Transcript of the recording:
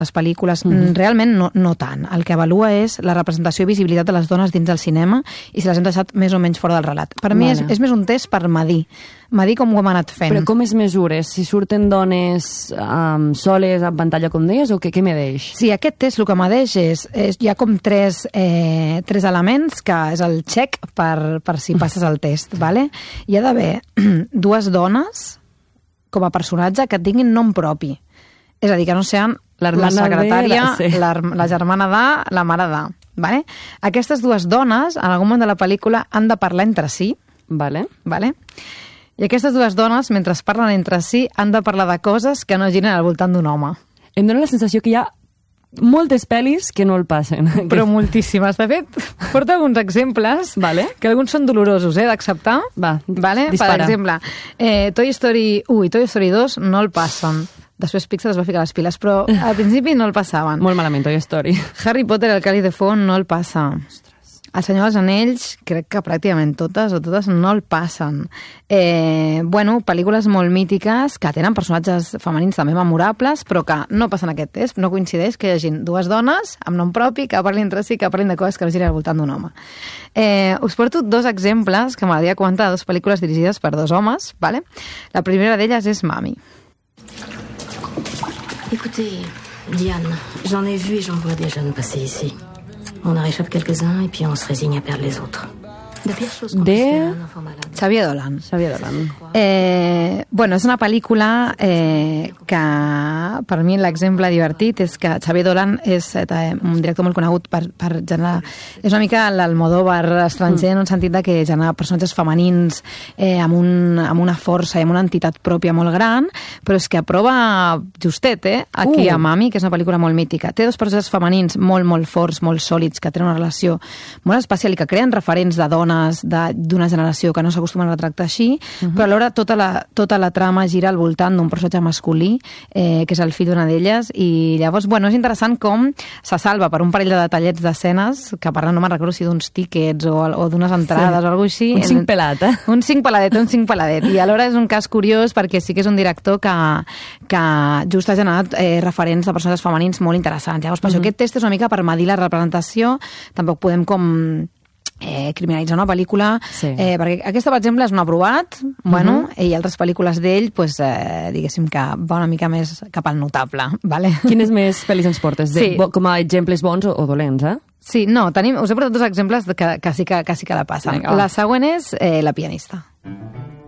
les pel·lícules, realment no tant. El que avalua és la representació i visibilitat de les dones dins del cinema i si les hem deixat més o menys fora del relat. Per mi és més un test per medir com ho hem anat fent. Però com es mesures? Si surten dones soles en pantalla, com deies, o què medeix? Sí, aquest test el que medeix hi ha com tres elements, que és el check per si passes el test, ¿vale? Hi ha d'haver dues dones com a personatge que tinguin nom propi. És a dir, que no sean la secretària, la germana de, la mare de. Vale? Aquestes dues dones, en algun moment de la pel·lícula, han de parlar entre si. Vale. I aquestes dues dones, mentre parlen entre si, han de parlar de coses que no giren al voltant d'un home. Em dóna la sensació que hi ha moltes pel·lis que no el passen. Però moltíssimes. De fet, porto alguns exemples, que alguns són dolorosos d'acceptar. Dispara. Per exemple, Toy Story 1 i Toy Story 2 no el passen. Després Pixar es va ficar les piles, però al principi no el passaven. Molt malament, Toy Story. Harry Potter, el Cáliz de Fogo, no el passa. El Senyor dels Anells, crec que pràcticament totes no el passen. Pel·lícules molt mítiques que tenen personatges femenins també memorables, però que no passen aquest test, no coincideix que hi hagi dues dones amb nom propi que parlin entre si, que parlin de coses que no giren al voltant d'un home. Us porto dos exemples que m'agradaria comentar de dues pel·lícules dirigides per dos homes. ¿Vale? La primera d'elles és Mami. Écoutez, Diane, j'en ai vu et j'en vois des jeunes passer ici. On en réchappe quelques-uns et puis on se résigne à perdre les autres. De pires choses qu'on puisse faire à un enfant malade. Xavier Dolan. És una pel·lícula que per mi l'exemple divertit és que Xavier Dolan és un director molt conegut per generar... És una mica l'Almodóvar estranger en un sentit de que genera personatges femenins amb una força i amb una entitat pròpia molt gran, però és que aprova justet, aquí a Mami, que és una pel·lícula molt mítica. Té dos personatges femenins molt, molt forts, molt sòlids, que tenen una relació molt especial i que creen referents de dones d'una generació que no s'acostumen a tractar així, però alhora tota la trama gira al voltant d'un personatge masculí, que és el fill d'una d'elles, i llavors, és interessant com se salva per un parell de detallets d'escenes, que parlant, no me'n recordo si d'uns tíquets o d'unes entrades o alguna cosa així. Un cinc pelat, Un cinc peladet. I alhora és un cas curiós perquè sí que és un director que just ha generat referents de personatges femenins molt interessants. Llavors, per això aquest test és una mica per medir la representació, tampoc podem com criminalitzar una pel·lícula, perquè aquesta, per exemple, és un aprovat, i altres pel·lícules d'ell, diguéssim que va una mica més cap al notable. Quines més pel·lis ens portes? Com a exemples bons o dolents, Sí, no, us he portat dos exemples que sí que la passen. La següent és La pianista.